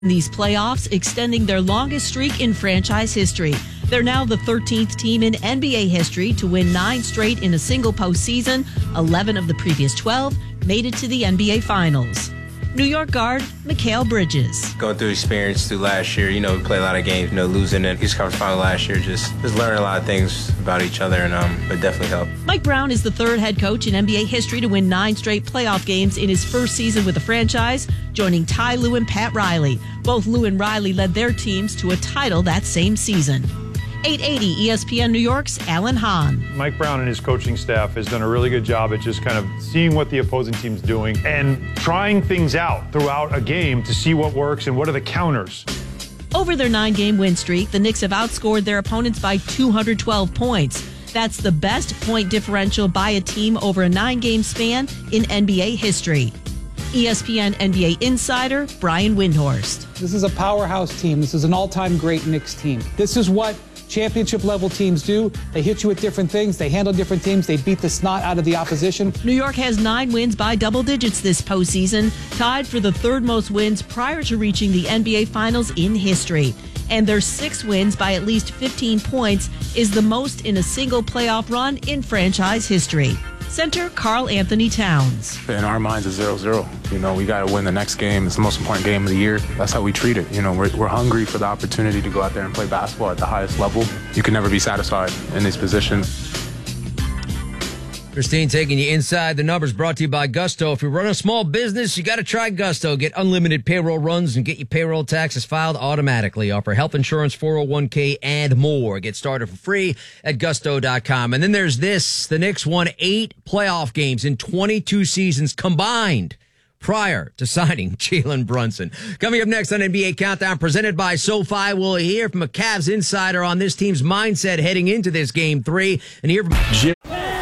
in these playoffs, extending their longest streak in franchise history. They're now the 13th team in NBA history to win 9 straight in a single postseason. 11 of the previous 12 made it to the NBA Finals. New York guard Mikal Bridges. Going through experience through last year, we played a lot of games, losing in East Conference Final last year, just learning a lot of things about each other, and it definitely helped. Mike Brown is the third head coach in NBA history to win 9 straight playoff games in his first season with the franchise, joining Ty Lue and Pat Riley. Both Lue and Riley led their teams to a title that same season. 880 ESPN New York's Alan Hahn. Mike Brown and his coaching staff has done a really good job at just kind of seeing what the opposing team's doing and trying things out throughout a game to see what works and what are the counters. Over their 9-game win streak, the Knicks have outscored their opponents by 212 points. That's the best point differential by a team over a 9-game span in NBA history. ESPN NBA insider Brian Windhorst. This is a powerhouse team. This is an all-time great Knicks team. This is what championship-level teams do. They hit you with different things. They handle different teams. They beat the snot out of the opposition. New York has 9 wins by double digits this postseason, tied for the third most wins prior to reaching the NBA Finals in history. And their 6 wins by at least 15 points is the most in a single playoff run in franchise history. Center Karl Anthony Towns. In our minds, it's 0-0. We got to win the next game. It's the most important game of the year. That's how we treat it. We're hungry for the opportunity to go out there and play basketball at the highest level. You can never be satisfied in this position. Christine taking you inside the numbers, brought to you by Gusto. If you run a small business, you got to try Gusto. Get unlimited payroll runs and get your payroll taxes filed automatically. Offer health insurance, 401k, and more. Get started for free at gusto.com. And then there's this. The Knicks won 8 playoff games in 22 seasons combined prior to signing Jalen Brunson. Coming up next on NBA Countdown, presented by SoFi, we'll hear from a Cavs insider on this team's mindset heading into this Game 3. And hear from Jim.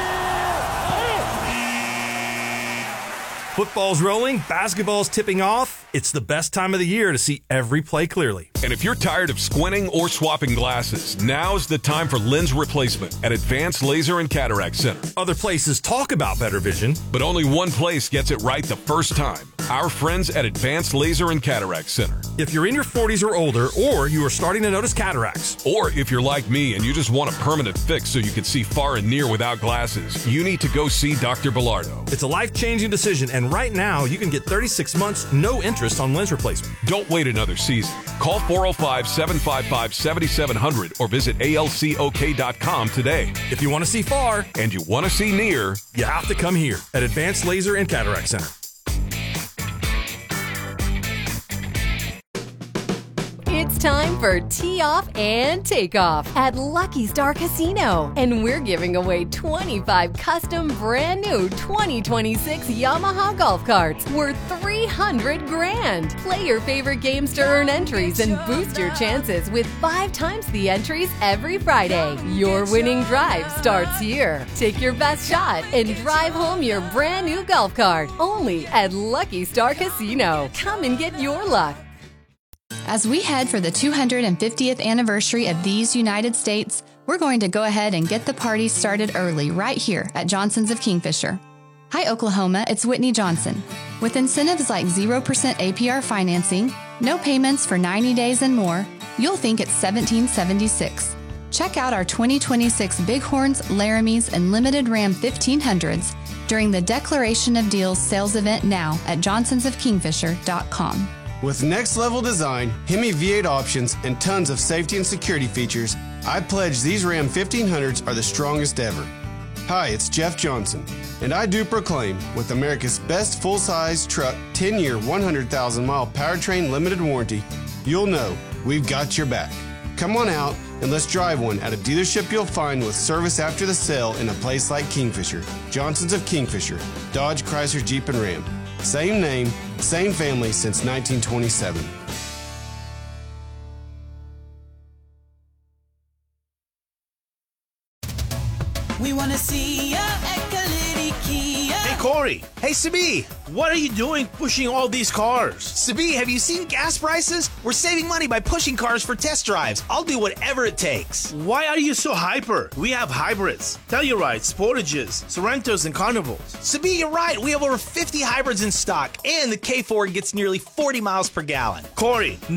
Football's rolling, basketball's tipping off. It's the best time of the year to see every play clearly. And if you're tired of squinting or swapping glasses, now's the time for lens replacement at Advanced Laser and Cataract Center. Other places talk about better vision, but only one place gets it right the first time. Our friends at Advanced Laser and Cataract Center. If you're in your 40s or older, or you are starting to notice cataracts, or if you're like me and you just want a permanent fix so you can see far and near without glasses, you need to go see Dr. Bilardo. It's a life-changing decision, and right now you can get 36 months, no interest on lens replacement. Don't wait another season. Call 405-755-7700 or visit alcok.com today. If you want to see far and you want to see near, you have to come here at Advanced Laser and Cataract Center. It's time for Tee Off and Takeoff at Lucky Star Casino. And we're giving away 25 custom brand new 2026 Yamaha golf carts worth $300 grand. Play your favorite games to earn entries and boost your chances with 5 times the entries every Friday. Your winning drive starts here. Take your best shot and drive home your brand new golf cart. Only at Lucky Star Casino. Come and get your luck. As we head for the 250th anniversary of these United States, we're going to go ahead and get the party started early right here at Johnson's of Kingfisher. Hi, Oklahoma, it's Whitney Johnson. With incentives like 0% APR financing, no payments for 90 days and more, you'll think it's 1776. Check out our 2026 Bighorns, Laramies, and Limited Ram 1500s during the Declaration of Deals sales event now at johnsonsofkingfisher.com. With next-level design, Hemi V8 options, and tons of safety and security features, I pledge these Ram 1500s are the strongest ever. Hi, it's Jeff Johnson, and I do proclaim, with America's best full-size truck, 10-year, 100,000-mile powertrain limited warranty, you'll know we've got your back. Come on out and let's drive one at a dealership you'll find with service after the sale in a place like Kingfisher. Johnson's of Kingfisher, Dodge, Chrysler, Jeep, and Ram. Same name, same family since 1927. We want to see ya at Kalidi Kia. Hey, Cole. Corey. Hey, Sabi, what are you doing pushing all these cars? Sabi, have you seen gas prices? We're saving money by pushing cars for test drives. I'll do whatever it takes. Why are you so hyper? We have hybrids, Tellurides, Sportages, Sorrentos, and Carnivals. Sabi, you're right. We have over 50 hybrids in stock, and the K4 gets nearly 40 miles per gallon. Corey,